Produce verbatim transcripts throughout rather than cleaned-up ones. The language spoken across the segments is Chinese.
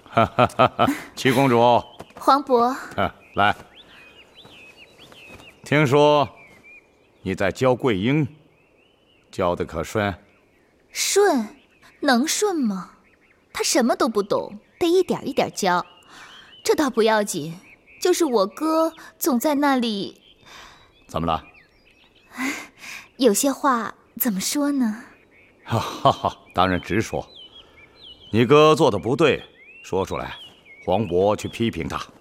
哈哈哈哈！七公主， 皇伯， 来，听说你在教桂英，教的可顺？ 顺，能顺吗？他什么都不懂，得一点一点教。这倒不要紧，就是我哥总在那里…… 怎么了？ 有些话怎么说呢？ 哈哈哈，当然直说。你哥做的不对，说出来，皇伯去批评他。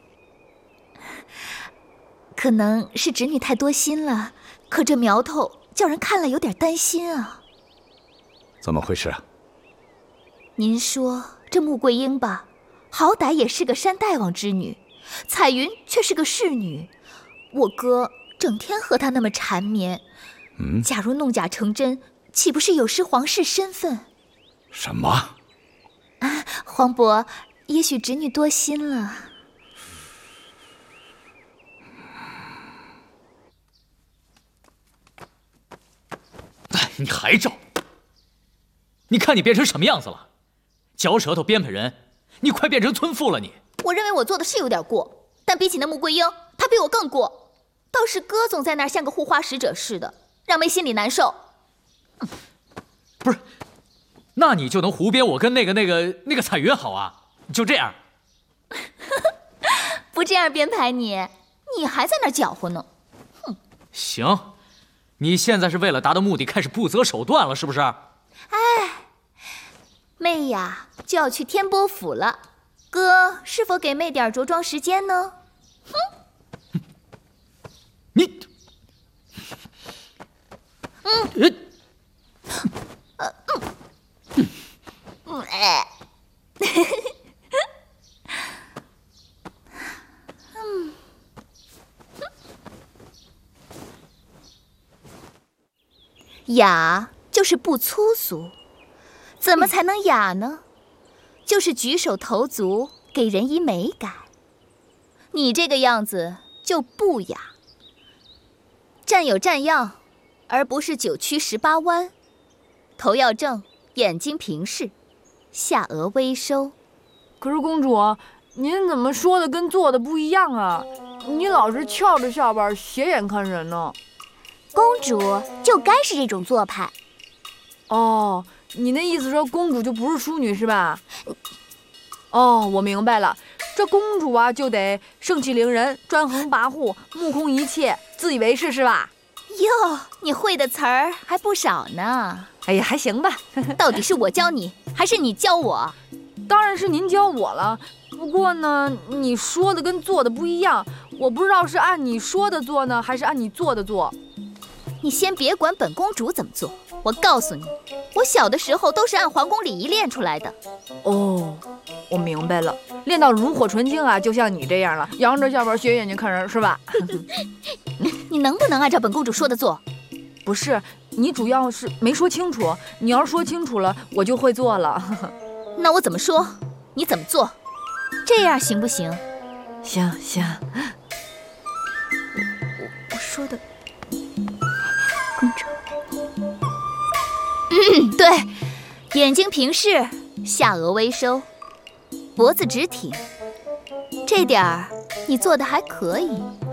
可能是侄女太多心了，可这苗头叫人看了有点担心啊。 怎么回事啊？ 您说这穆桂英吧，好歹也是个山大王之女，彩云却是个侍女，我哥整天和她那么缠绵， 嗯， 假如弄假成真，岂不是有失皇室身份？ 什么？ 啊，皇伯，也许侄女多心了。 哎，你还照？你看你变成什么样子了？嚼舌头编排人，你快变成村妇了你！ 我认为我做的是有点过，但比起那穆桂英，她比我更过。倒是哥总在那儿像个护花使者似的，让妹心里难受。 不是，那你就能胡编我跟那个那个那个彩云好啊？就这样？ 不这样编排你，你还在那儿搅和呢。哼！ 行，你现在是为了达到目的开始不择手段了，是不是？ 哎，妹呀，就要去天波府了，哥是否给妹点着装时间呢？哼！ 你， 嗯，呃，嗯，嗯，哎，嗯，雅就是不粗俗，怎么才能雅呢？就是举手投足给人以美感。你这个样子就不雅，站有站样，而不是九曲十八弯。头要正，眼睛平视，下颚微收。 可是公主，您怎么说的跟做的不一样啊？你老是翘着下巴斜眼看人呢。 公主就该是这种做派。 哦，你那意思说公主就不是淑女是吧？哦，我明白了，这公主啊就得盛气凌人、专横跋扈、目空一切、自以为是是吧？ 哟，你会的词儿还不少呢。 哎呀，还行吧。 到底是我教你，还是你教我？ 当然是您教我了。不过呢，你说的跟做的不一样，我不知道是按你说的做呢，还是按你做的做。 你先别管本公主怎么做，我告诉你，我小的时候都是按皇宫礼仪练出来的。 哦，我明白了，练到炉火纯青啊，就像你这样了，扬着下巴斜眼睛看人是吧？ 你能不能按照本公主说的做？ 不是，你主要是没说清楚，你要是说清楚了，我就会做了。 那我怎么说，你怎么做，这样行不行？ 行行， 我我说的。 公主， 嗯，对，眼睛平视，下颚微收，脖子直挺，这点儿你做的还可以。